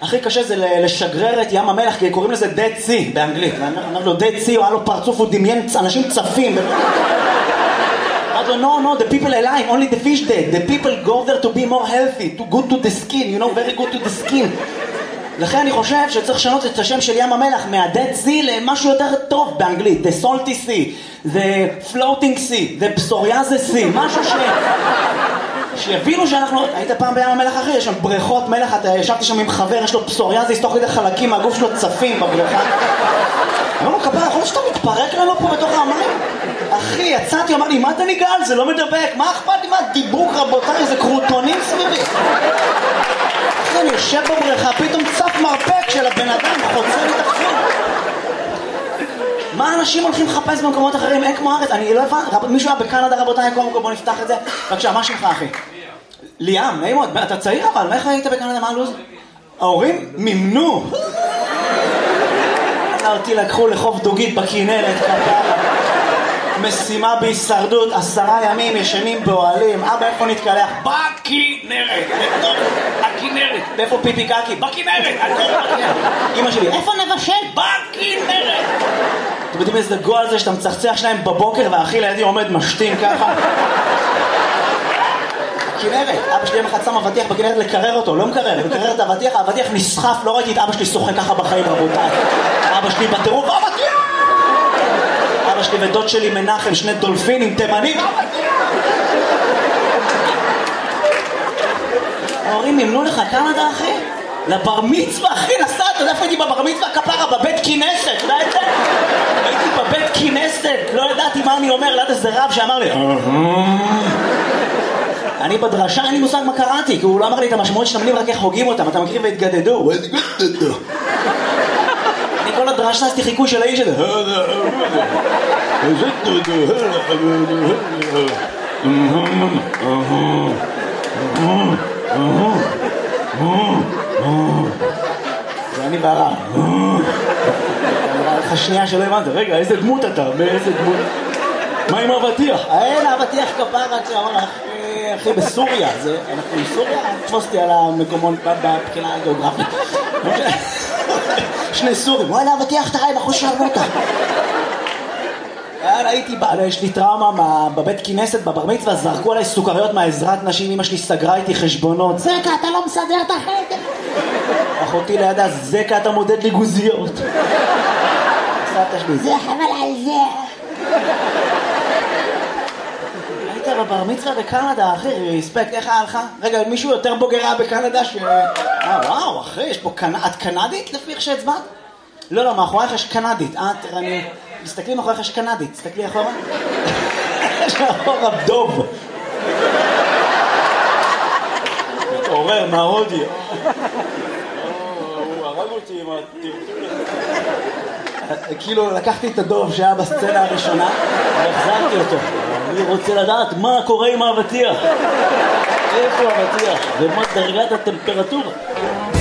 הכי קשה זה לשגרר את ים המלח, כי קוראים לזה Dead Sea באנגלית. אני אומר לו Dead Sea, הוא היה לו פרצוף, הוא דמיין אנשים צפים. אמרתי לו, no, the people alive, only the fish dead. The people go there to be more healthy, to good to the skin, you know, very good to the skin. לכן אני חושב שצריך לשנות את השם של ים המלח מה-Dead Sea למשהו יותר טוב באנגלית. The salty sea, the floating sea, the psoriasis sea, משהו שיבינו שאנחנו... היית פעם בים המלח אחי, יש שם בריכות מלח, אתה ישבתי שם עם חבר, יש לו פסוריאזיס, תוך כדי חלקים מהגוף שלו צפים בבריכה. אמר לו, כפרה, יכול להיות שאתה מתפרק לנו פה בתוך המים? אחי, יצאתי, אמר לי, מה אתה ניגל? זה לא מדבק, מה אכפת לי? מה דיבוק רבותיי, זה קרוטונים סביבי. אחי, אני יושב בבריכה, פתאום צף מרפק של הבן אדם, חוצה לי תפקיד. מה אנשים הולכים לחפש במקומות אחרים? אין כמו ארץ, אני לא הבן, מישהו היה בקנדה רבותיי, בוא נפתח את זה. בבקשה, מה שלך אחי? ליאם, נעים מאוד, אתה צעיר אבל, מה איך היית בקנדה, מה הלוז? ההורים מימנו. אותי לקחו לחוף דוגית בכנרת, משימה בהישרדות, 10 ימים ישנים באוהלים. אבא, איפה נתקלח? בכנרת, בתוך הכנרת. ואיפה פיפי קקי? בכנרת, הכל בכנרת. אמא שלי, איפה נבשל? בכנרת. אתם יודעים איזה גועל זה שאתה מצחצח שלהם בבוקר והאחי לידי עומד משתין ככה? כנרת, אבא שלי יום אחד שם אבטיח בכנרת לקרר אותו, לא מקרר, לקרר את האבטיח, האבטיח נסחף, לא ראיתי את אבא שלי שוחק ככה בחיים רבותיי. אבא שלי בטירוף, אבטיח! אבא שלי ודוד שלי מנחם, שני דולפינים, תימנים, אבטיח! ההורים מימנו לך קנדה אחי? לבר מצווה אחי, נסעת, אתה יודע איפה הייתי בבר מצווה כפרה, בבית כנסת, לא יודע? הייתי בבית כנסת, לא ידעתי מה אני אומר, ליד איזה רב שאמר לי אני בדרשה, אין לי מושג מה קראתי, כי הוא לא אמר לי את המשמעות של המילים, רק איך הוגים אותם, אתה מכיר והתגדדו. אני כל הדרשה עשיתי חיקוי של האיש הזה. זה אני והרע. לך שנייה שלא הבנת, רגע, איזה דמות אתה, באיזה דמות? מה עם אבטיח? אין, אבטיח כפר רק שאמר אחי בסוריה, אנחנו בסוריה, תפוסתי על המקומון בבחינה הגיאוגרפית. שני סורים, וואלה אבטיח תראי בחוש שרמוטה. הייתי, יש לי טראומה בבית כנסת, בבר מצווה, זרקו עליי סוכריות מהעזרת נשים, אמא שלי סגרה איתי חשבונות. זקה, אתה לא מסדר את החדר. אחותי לידה, זקה, אתה מודד לי גוזיות. סבתא שלי, זה חבל על זה. היית בבר מצווה בקנדה, אחי, ריספקט, איך היה לך? רגע, מישהו יותר בוגרה בקנדה וואו, אחי, יש פה את קנדית לפי איך שהצבעת? לא, מאחורייך יש קנדית. תסתכלי מאחורייך יש קנדית, תסתכלי אחורה. יש אחורה דוב. מתעורר מההודי. הוא הרג אותי עם הטרטור. כאילו לקחתי את הדוב שהיה בסצנה הראשונה והחזרתי אותו. אני רוצה לדעת מה קורה עם האבטיח. איפה האבטיח? ומה דרגת הטמפרטורה?